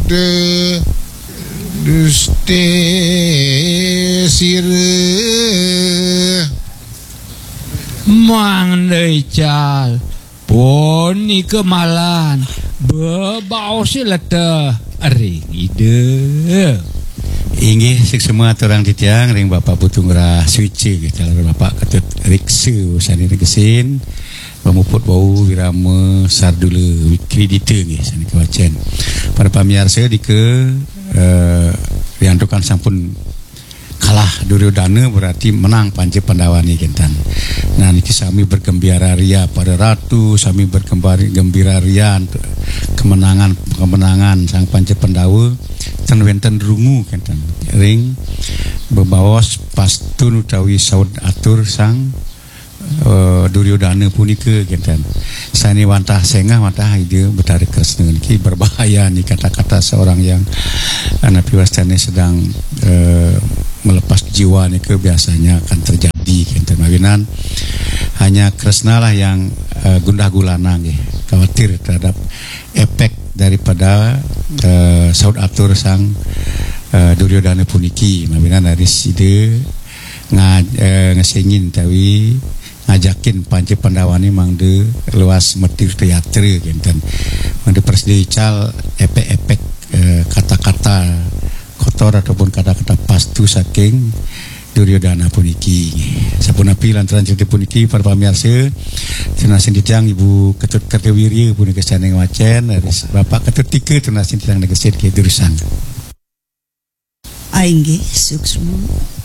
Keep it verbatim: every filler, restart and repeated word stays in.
de duste sire mang deui cal pun ni kemalan bebau silete ring ide inggih sik semua orang titiang ring Bapak Putung Rah Suci gitu Bapak Ketut Riksu sani regesin pemuput bau wirama sardule kredite nggih sani kewacen para pamirsa dike eh, riantukan sampun kalah Duryodana berarti menang Panca Pandawa ni kentan. Nah niki sami bergembira ria pada ratu, sami bergembira ria kemenangan kemenangan sang Panca Pandawa ten wenten rungu kentan. Ring bebawas pastun utawi saud atur sang uh, Duryodana punika kentan. Sani wantah sengah wantah ide betari kresna niki berbahaya ni kata-kata seorang yang anak piwastane sedang uh, melepas jiwa ni ke biasanya akan terjadi kenten mawinan hanya Kresna lah yang uh, gundah gulana nggih khawatir terhadap efek daripada uh, saud atur sang uh, Duryodana puniki mawinan dari side ngaj uh, ngesengin tawi ngajakin Panca Pandawa ni mangde luas metir teater kenten mangde presiden ical efek-efek uh, kata-kata kotor ataupun kata-kata pastu saking Duryodana puniki. Sapunapi lantaran cerita puniki para pamirsa tunasin ditang Ibu Ketut Kartawirya punika saneng wacen Bapak Ketut Tika tunasin ditang negesit ke Dursang. Aingge suksma